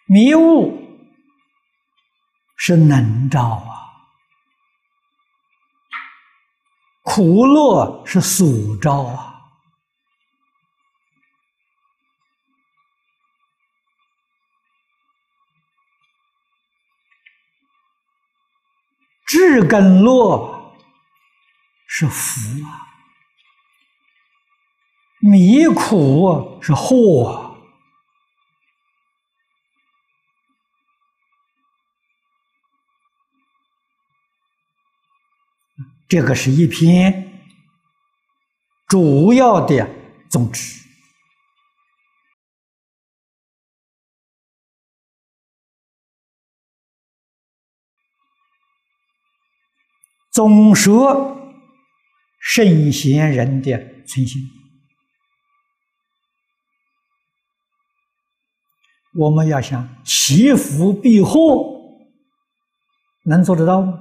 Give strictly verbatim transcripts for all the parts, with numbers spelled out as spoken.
迷雾是能照啊，苦乐是所照啊。智跟乐是福啊，迷苦是祸啊。这个是一篇主要的宗旨。总说圣贤人的存心，我们要想祈福避祸，能做得到吗？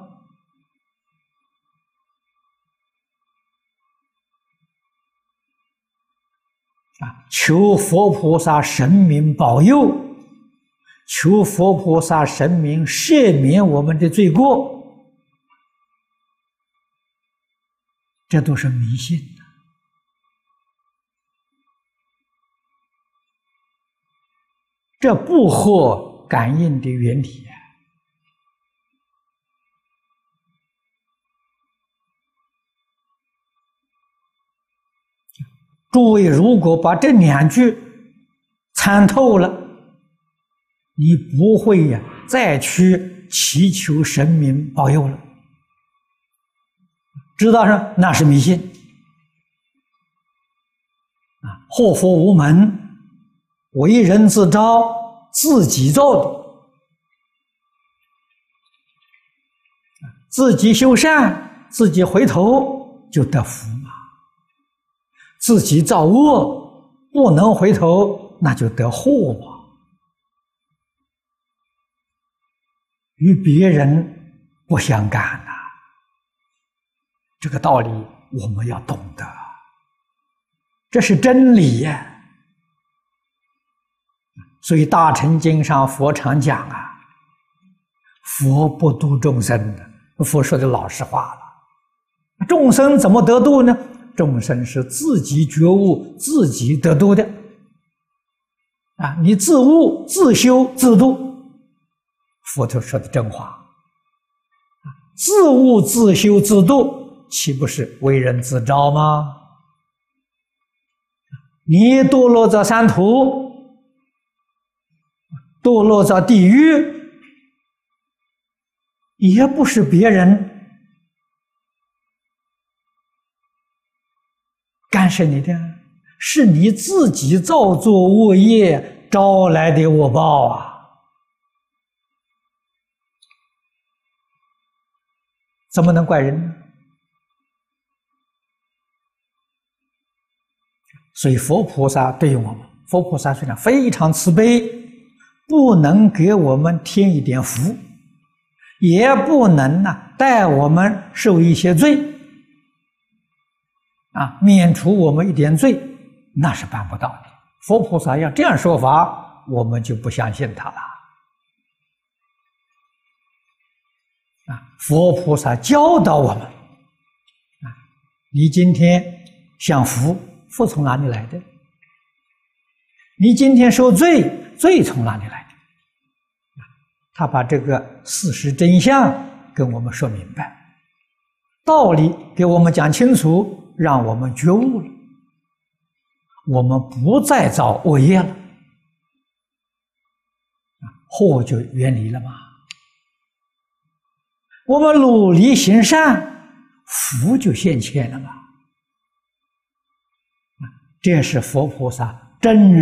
啊，求佛菩萨神明保佑，求佛菩萨神明赦免我们的罪过，这都是迷信的。这不合感应的原理啊！诸位如果把这两句参透了，你不会呀、啊、再去祈求神明保佑了。知道上那是迷信啊，祸福无门，为人自招，自己造的，自己修善，自己回头就得福嘛。自己造恶，不能回头，那就得祸嘛。与别人不相干呐、啊，这个道理我们要懂得，这是真理呀。所以《大乘经》上佛常讲啊，佛不度众生的，佛说的老实话了。众生怎么得度呢？众生是自己觉悟，自己得度的啊！你自悟、自修、自度，佛陀说的真话。自悟、自修、自度，岂不是为人自招吗？你堕落在三途，堕落在地狱，也不是别人干涉你的，是你自己造作恶业招来的恶报啊！怎么能怪人呢？所以佛菩萨对我们，佛菩萨虽然非常慈悲，不能给我们添一点福，也不能呢、啊、带我们受一些罪。啊，免除我们一点罪，那是办不到的。佛菩萨要这样说法，我们就不相信他了。啊，佛菩萨教导我们，啊，你今天享福，福从哪里来的？你今天受罪，罪从哪里来的？他把这个事实真相跟我们说明白，道理给我们讲清楚。让我们觉悟了，我们不再造恶业了，祸就远离了嘛。我们努力行善，福就现前了嘛。这是佛菩萨真